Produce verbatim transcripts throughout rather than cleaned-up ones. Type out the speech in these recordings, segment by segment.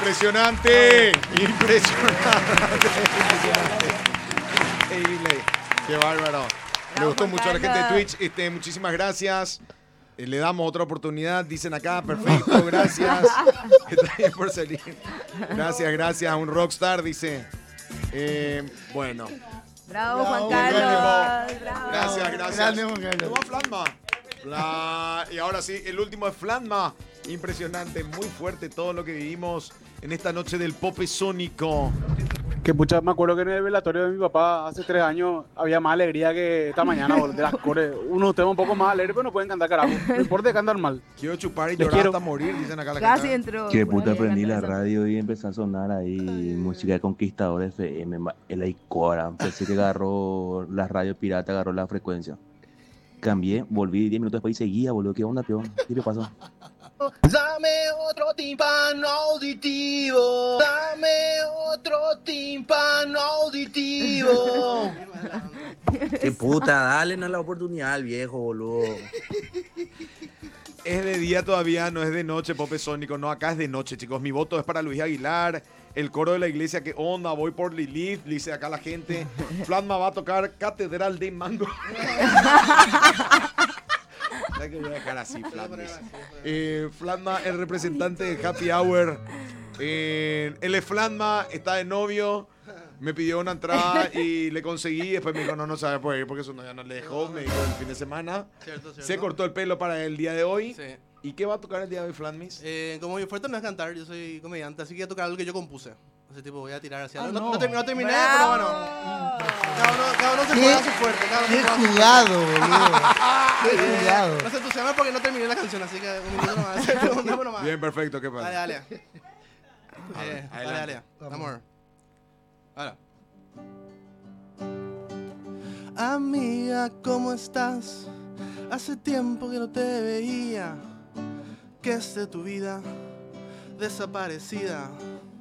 Impresionante. Impresionante. Increíble. Qué bárbaro. Me Bravo, gustó Juan mucho a la gente de Carlos. Twitch. Este, muchísimas gracias. Eh, le damos otra oportunidad, dicen acá. Perfecto, gracias. Está bien por salir. Gracias, gracias. Un rockstar, dice. Eh, bueno. Bravo, Bravo, Juan Carlos. Bravo. Gracias, gracias. Grande, Juan Carlos. Toma Flatma. Fla- Y ahora sí, el último es Flatma. Impresionante, muy fuerte todo lo que vivimos en esta noche del Pope Sónico. Que pucha, me acuerdo que en el velatorio de mi papá hace tres años había más alegría que esta mañana, boludo, de las cores. Uno usted un poco más alegre, pero no pueden cantar carajo. No importa que cantan mal. Quiero chupar y Les llorar quiero. hasta morir, dicen acá la Casi gente. entró. Que por puta ahí a prendí la cantar esa- radio y empezó a sonar ahí música de Conquistador F M, ma- el Icora. Pensé que agarró la radio pirata, agarró la frecuencia. Cambié, volví diez minutos después y seguía, boludo. ¿Qué onda, peón? ¿Qué le pasó? Dame otro tímpano auditivo. Dame otro tímpano auditivo. Qué puta, dale la oportunidad al viejo, boludo. Es de día todavía, no es de noche, Pope Sónico. No, acá es de noche, chicos. Mi voto es para Luis Aguilar. El coro de la iglesia, ¿qué onda? Voy por Lilith, dice acá la gente. Flatma va a tocar Catedral de Mango. Ya que voy a dejar así, Flatma. Eh, Flatma, el representante de Happy Hour. Eh, él es Flatma, está de novio. Me pidió una entrada y le conseguí. Después me dijo, no, no sabe por ir porque su novia no le dejó. Me dijo el fin de semana. Cierto, cierto. Se cortó el pelo para el día de hoy. Sí. ¿Y qué va a tocar el día de hoy, Flatmis? Eh, como mi fuerte no es cantar, yo soy comediante, así que voy a tocar algo que yo compuse. Ese tipo voy a tirar hacia Ah, no, no. no, terminé, no terminé, Bravo. pero bueno. Cada uno, cada uno se Qué- juega a su fuerte. Cada uno Qué se juega a su jugado, boludo. Qué fuerte. jugado. Eh, no se entusiasma porque no terminé la canción, así que un minuto nomás. Un minuto nomás. Bien, perfecto, ¿qué Dale, pasa? dale. Eh, dale, dale. Amor. Ahora. Amiga, ¿cómo estás? Hace tiempo que no te veía. ¿Qué es de tu vida desaparecida?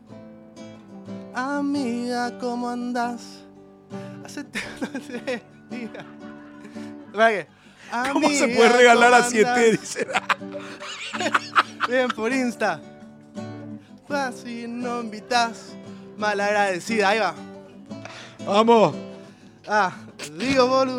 Amiga, ¿cómo andas? Hace tiempo que no te veía. ¿Para qué? ¿Cómo se Amiga, puede regalar ¿cómo a siete? andas? Dice. Bien, por Insta. Fácil, no invitas. Malagradecida, ahí va. Vamos. Ah, digo, boludo.